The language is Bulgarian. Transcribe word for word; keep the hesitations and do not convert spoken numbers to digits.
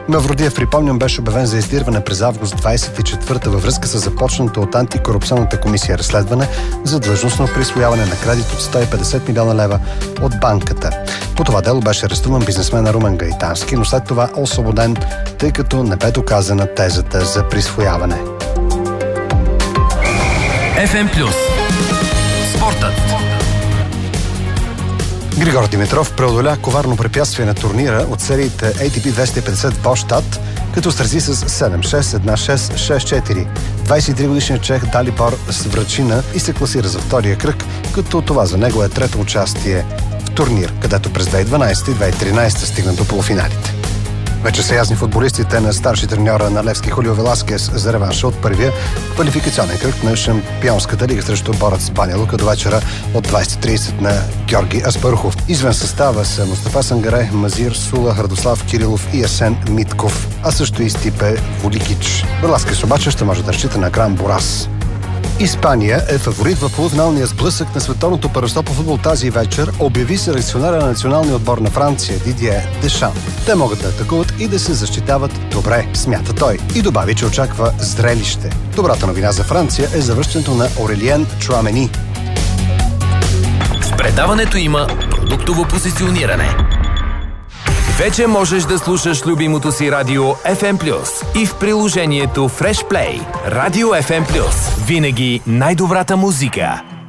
Мавродиев, припомням, беше обявен за издирване през август двадесет и четвърта във връзка с започната от антикорупционната комисия разследване за длъжностно присвояване на кредит от сто и петдесет милиона лева от банката. По това дело беше арестуван бизнесмен Румен Гайтански, но след това освободен, тъй като не бе доказана тезата за присвояване. еф ем Плюс. Спортът. Григор Димитров преодоля коварно препятствие на турнира от сериите ей ти пи двеста и петдесет в Бонштадт, като срази с седем шест, едно шест, шест четири. двадесет и три годишният чех Далибор Сврачина и се класира за втория кръг, като това за него е трето участие в турнир, където през две хиляди и дванадесета и две хиляди и тринадесета стигна до полуфиналите. Вече са ясни футболистите на старши треньора на Левски Хулио Веласкес за реванша от първия квалификационен кръг на Шампионската лига срещу Борец Баня Лука до вечера от двадесет и тридесет на Георги Аспарухов. Извън състава са Мустафа Сангарай, Мазир Сула, Радослав Кирилов и Асен Митков, а също и Стипе Воликич. Веласкес обаче ще може да разчита на Гран Борас. Испания е фаворит в полуфиналния сблъсък на световното първенство по футбол тази вечер, обяви селекционера на националния отбор на Франция Дидие Дешан. Те могат да атакуват и да се защитават добре, смята той. И добави, че очаква зрелище. Добрата новина за Франция е завръщането на Орелиен Чуамени. В предаването има продуктово позициониране. Вече можеш да слушаш любимото си радио еф ем Плюс и в приложението Fresh Play. Радио еф ем Плюс. Винаги най-добрата музика.